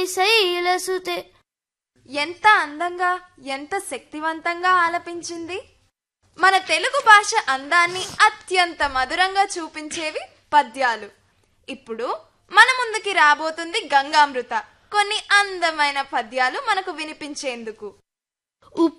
శైలసుతే. ఎంత అందంగా ఎంత శక్తివంతంగా ఆలపించింది. మన తెలుగు భాష అందాన్ని అత్యంత మధురంగా చూపించేవి పద్యాలు. ఇప్పుడు మన ముందుకి రాబోతుంది గంగామృత కొన్ని అందమైన పద్యాలు మనకు వినిపించేందుకు.